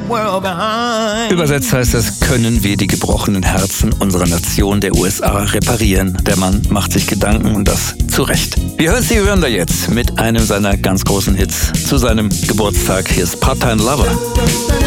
world behind. Übersetzt heißt es, können wir die gebrochenen Herzen unserer Nation, der USA, reparieren? Der Mann macht sich Gedanken und das zu Recht. Wir hören Stevie Wonder jetzt mit einem seiner ganz großen Hits zu seinem Geburtstag. Hier ist Part-Time Lover.